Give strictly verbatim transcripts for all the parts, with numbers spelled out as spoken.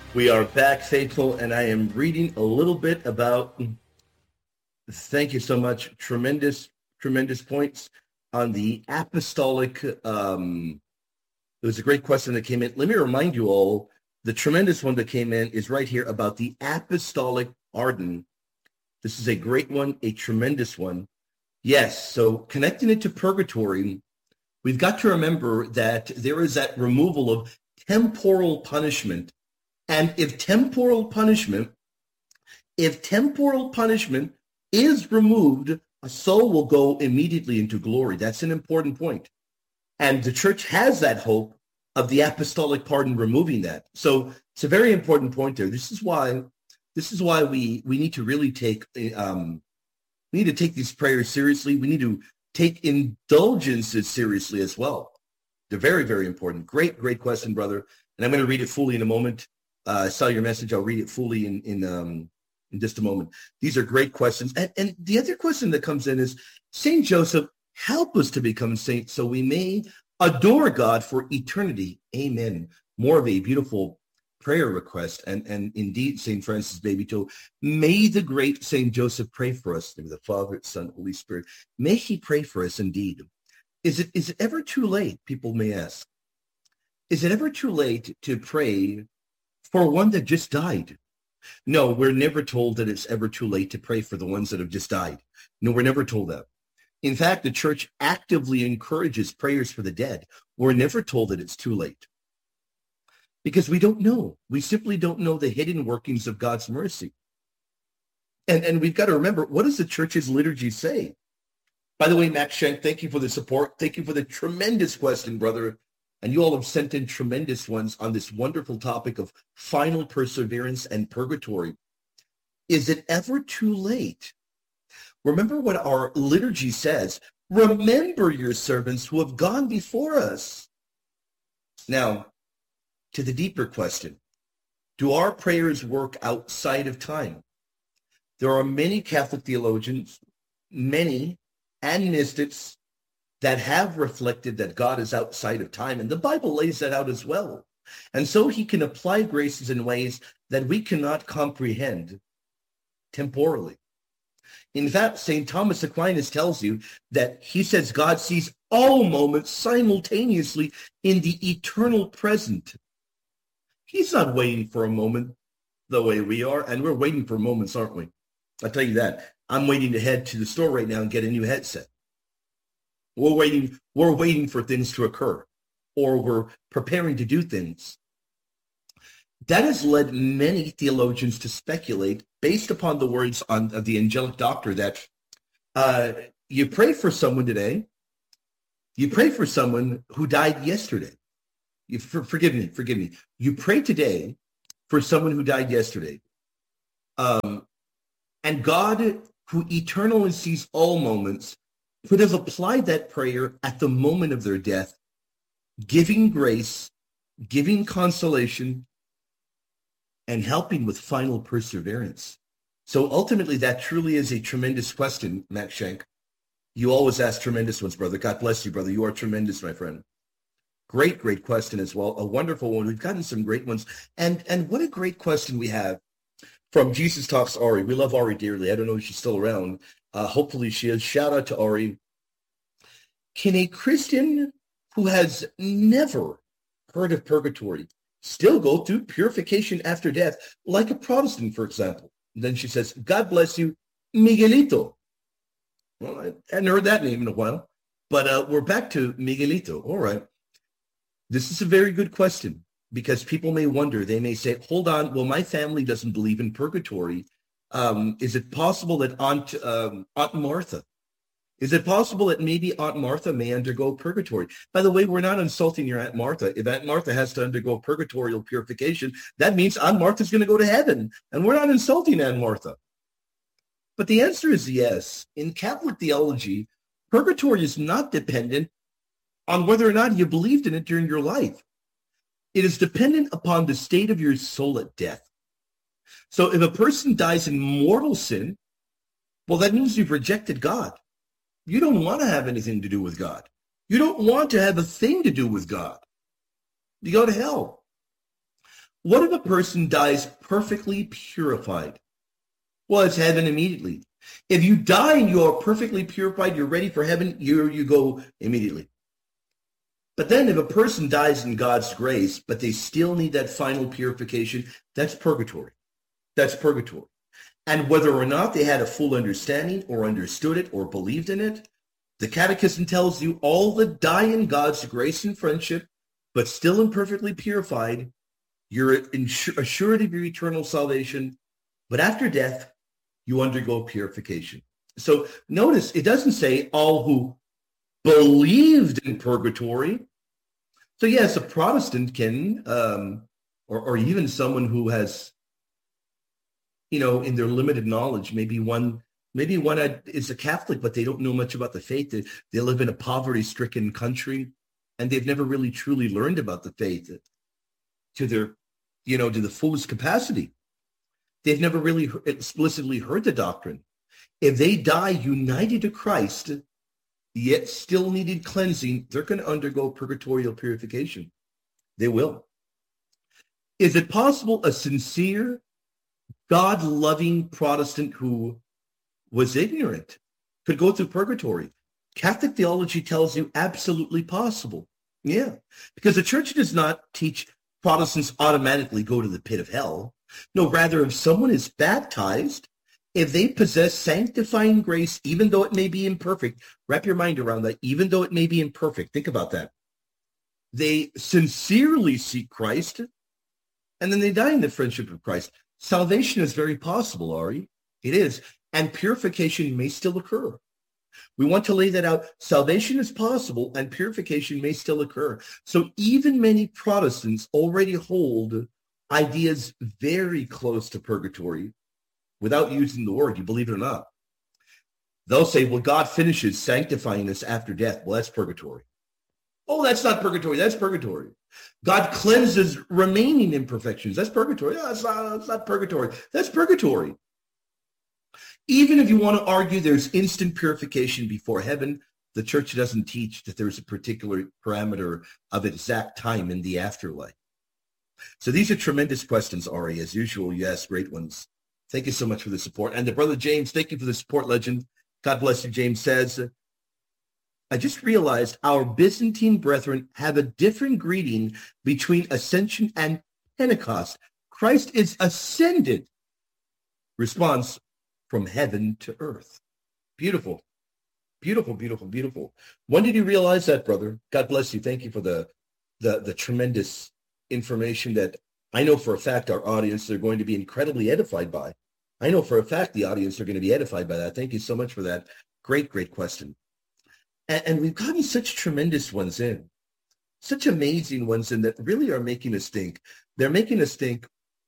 We are back, faithful, and I am reading a little bit about, thank you so much, tremendous, tremendous points on the apostolic. Um, it was a great question that came in. Let me remind you all, the tremendous one that came in is right here about the apostolic pardon. This is a great one, a tremendous one. Yes, so connecting it to purgatory, we've got to remember that there is that removal of temporal punishment. And if temporal punishment, if temporal punishment is removed, a soul will go immediately into glory. That's an important point. And the church has that hope of the apostolic pardon removing that. So it's a very important point there. This is why, this is why we, we need to really take, um, we need to take these prayers seriously. We need to take indulgences seriously as well. They're very, very important. Great, great question, brother. And I'm going to read it fully in a moment. Uh, I saw your message. I'll read it fully in in um, in just a moment. These are great questions. And, and the other question that comes in is, Saint Joseph, help us to become saints so we may adore God for eternity. Amen. More of a beautiful prayer request. And, and indeed, Saint Francis Babytole, may the great Saint Joseph pray for us. In the Father, Son, Holy Spirit. May he pray for us indeed. Is it is it ever too late, people may ask? Is it ever too late to pray for one that just died? No, we're never told that it's ever too late to pray for the ones that have just died. No, we're never told that. In fact, the church actively encourages prayers for the dead. We're never told that it's too late because we don't know. We simply don't know the hidden workings of God's mercy. And, and we've got to remember, what does the church's liturgy say? By the way, Max Schenk, thank you for the support. Thank you for the tremendous question, brother. And you all have sent in tremendous ones on this wonderful topic of final perseverance and purgatory. Is it ever too late? Remember what our liturgy says. Remember your servants who have gone before us. Now, to the deeper question, do our prayers work outside of time? There are many Catholic theologians, many, and mystics that have reflected that God is outside of time. And the Bible lays that out as well. And so he can apply graces in ways that we cannot comprehend temporally. In fact, Saint Thomas Aquinas tells you that he says God sees all moments simultaneously in the eternal present. He's not waiting for a moment the way we are, and we're waiting for moments, aren't we? I'll tell you that. I'm waiting to head to the store right now and get a new headset. We're waiting, we're waiting for things to occur, or we're preparing to do things. That has led many theologians to speculate, based upon the words on, of the angelic doctor, that uh, you pray for someone today, you pray for someone who died yesterday. You, for, forgive me, forgive me. You pray today for someone who died yesterday. Um, and God, who eternally sees all moments, could have applied that prayer at the moment of their death, giving grace, giving consolation, and helping with final perseverance. So ultimately, that truly is a tremendous question, Matt Schenk. You always ask tremendous ones, brother. God bless you, brother. You are tremendous, my friend. Great, great question as well. A wonderful one. We've gotten some great ones. And, and what a great question we have from Jesus Talks Ari. We love Ari dearly. I don't know if she's still around. Uh, hopefully she is. Shout out to Ari. Can a Christian who has never heard of purgatory still go through purification after death, like a Protestant, for example? And then she says, God bless you, Miguelito. Well, I hadn't heard that name in a while, but uh, we're back to Miguelito. All right. This is a very good question, because people may wonder, they may say, hold on, well, my family doesn't believe in purgatory. Um, is it possible that Aunt, um, Aunt Martha, is it possible that maybe Aunt Martha may undergo purgatory? By the way, we're not insulting your Aunt Martha. If Aunt Martha has to undergo purgatorial purification, that means Aunt Martha's going to go to heaven. And we're not insulting Aunt Martha. But the answer is yes. In Catholic theology, purgatory is not dependent on whether or not you believed in it during your life. It is dependent upon the state of your soul at death. So if a person dies in mortal sin, well, that means you've rejected God. You don't want to have anything to do with God. You don't want to have a thing to do with God. You go to hell. What if a person dies perfectly purified? Well, it's heaven immediately. If you die and you are perfectly purified, you're ready for heaven, you you go immediately. But then if a person dies in God's grace, but they still need that final purification, that's purgatory. That's purgatory. And whether or not they had a full understanding or understood it or believed in it, the Catechism tells you all that die in God's grace and friendship, but still imperfectly purified, you're assured of your eternal salvation. But after death, you undergo purification. So notice, it doesn't say all who believed in purgatory. So yes, a Protestant can, um, or, or even someone who has, you know, in their limited knowledge, maybe one, maybe one is a Catholic, but they don't know much about the faith. They, they live in a poverty-stricken country, and they've never really truly learned about the faith to their, you know, to the fullest capacity. They've never really explicitly heard the doctrine. If they die united to Christ, yet still needed cleansing, they're going to undergo purgatorial purification. They will. Is it possible a sincere, God-loving Protestant who was ignorant could go through purgatory? Catholic theology tells you absolutely possible. Yeah, because the church does not teach Protestants automatically go to the pit of hell. No, rather, if someone is baptized, if they possess sanctifying grace, even though it may be imperfect, wrap your mind around that, even though it may be imperfect, think about that. They sincerely seek Christ, and then they die in the friendship of Christ. Salvation is very possible, Ari. It is. And purification may still occur. We want to lay that out. Salvation is possible, and purification may still occur. So even many Protestants already hold ideas very close to purgatory without using the word, you believe it or not. They'll say, well, God finishes sanctifying us after death. Well, that's purgatory. Oh, that's not purgatory. That's purgatory. God cleanses remaining imperfections. That's purgatory. No, that's not, that's not purgatory. That's purgatory. Even if you want to argue there's instant purification before heaven, the church doesn't teach that there's a particular parameter of exact time in the afterlife. So these are tremendous questions, Ari. As usual, you ask great ones. Thank you so much for the support. And to Brother James, thank you for the support, legend. God bless you, James says. I just realized our Byzantine brethren have a different greeting between Ascension and Pentecost. Christ is ascended. Response, from heaven to earth. Beautiful. Beautiful, beautiful, beautiful. When did you realize that, brother? God bless you. Thank you for the, the, the tremendous information that I know for a fact our audience are going to be incredibly edified by. I know for a fact the audience are going to be edified by that. Thank you so much for that. Great, great question. And, and we've gotten such tremendous ones in, such amazing ones in that really are making us think. They're making us think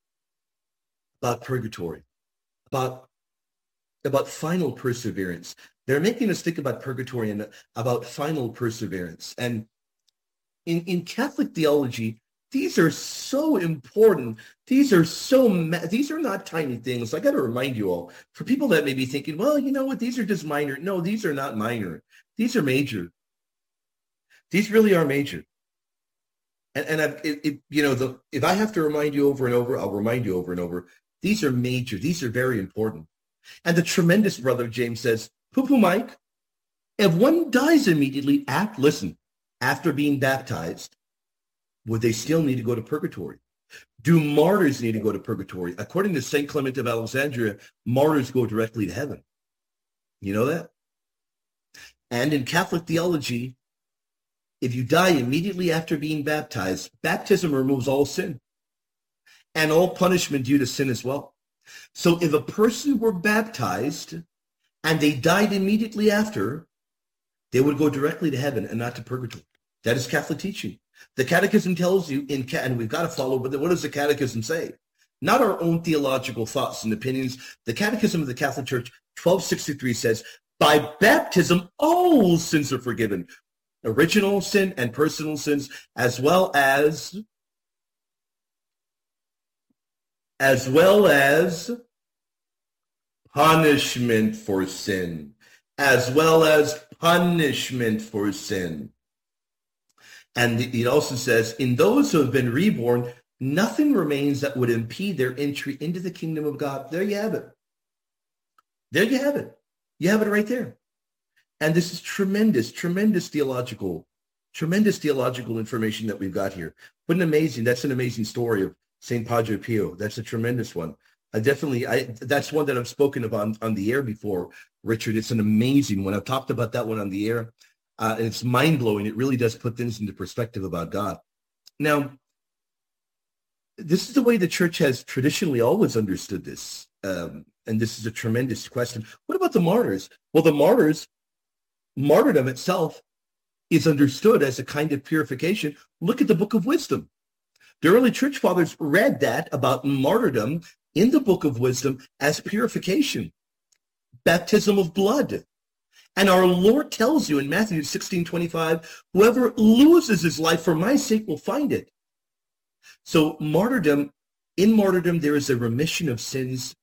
about purgatory, about, about final perseverance. They're making us think about purgatory and about final perseverance. And in, in Catholic theology, these are so important. These are so, ma- these are not tiny things. I got to remind you all, for people that may be thinking, well, you know what, these are just minor. No, these are not minor. These are major. These really are major. And, and I've, it, it, you know, the, if I have to remind you over and over, I'll remind you over and over. These are major. These are very important. And the tremendous brother James says, poo-poo Mike, if one dies immediately after, listen, after being baptized, would they still need to go to purgatory? Do martyrs need to go to purgatory? According to Saint Clement of Alexandria, martyrs go directly to heaven. You know that? And in Catholic theology, if you die immediately after being baptized, baptism removes all sin and all punishment due to sin as well. So if a person were baptized and they died immediately after, they would go directly to heaven and not to purgatory. That is Catholic teaching. The Catechism tells you, in and we've got to follow, but what does the Catechism say? Not our own theological thoughts and opinions. The Catechism of the Catholic Church, twelve sixty-three says, by baptism, all sins are forgiven. Original sin and personal sins, as well as, as well as punishment for sin, as well as punishment for sin. And it also says, in those who have been reborn, nothing remains that would impede their entry into the kingdom of God. There you have it. There you have it. You have it right there. And this is tremendous, tremendous theological, tremendous theological information that we've got here. What an amazing, that's an amazing story of Saint Padre Pio. That's a tremendous one. I definitely, I that's one that I've spoken about on, on the air before, Richard. It's an amazing one. I've talked about that one on the air. Uh, and it's mind-blowing. It really does put things into perspective about God. Now, this is the way the church has traditionally always understood this. Um, and this is a tremendous question. What about the martyrs? Well, the martyrs, martyrdom itself is understood as a kind of purification. Look at the Book of Wisdom. The early church fathers read that about martyrdom in the Book of Wisdom as purification, baptism of blood. And our Lord tells you in Matthew sixteen twenty-five, whoever loses his life for my sake will find it. So martyrdom, in martyrdom, there is a remission of sins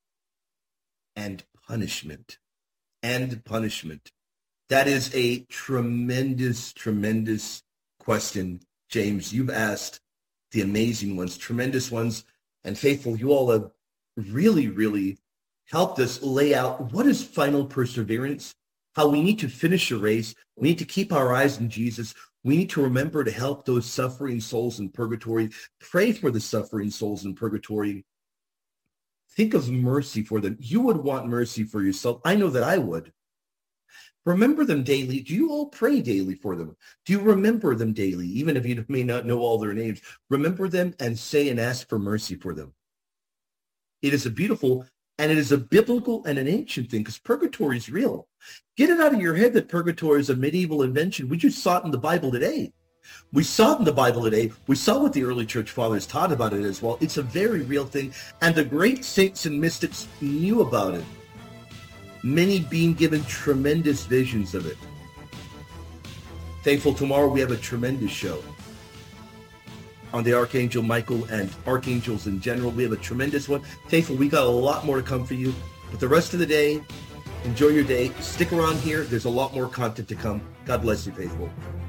and punishment. And punishment. That is a tremendous, tremendous question, James. You've asked the amazing ones, tremendous ones, and faithful. You all have really, really helped us lay out what is final perseverance, how we need to finish a race. We need to keep our eyes on Jesus. We need to remember to help those suffering souls in purgatory. Pray for the suffering souls in purgatory. Think of mercy for them. You would want mercy for yourself. I know that I would. Remember them daily. Do you all pray daily for them? Do you remember them daily, even if you may not know all their names? Remember them and say and ask for mercy for them. It is a beautiful, and it is a biblical and an ancient thing, because purgatory is real. Get it out of your head that purgatory is a medieval invention. We just saw it in the Bible today. We saw it in the Bible today. We saw what the early church fathers taught about it as well. It's a very real thing, and the great saints and mystics knew about it. Many being given tremendous visions of it. Thankful tomorrow we have a tremendous show on the Archangel Michael and archangels in general. We have a tremendous one. Thankful we got a lot more to come for you. But the rest of the day, enjoy your day. Stick around here. There's a lot more content to come. God bless you, faithful.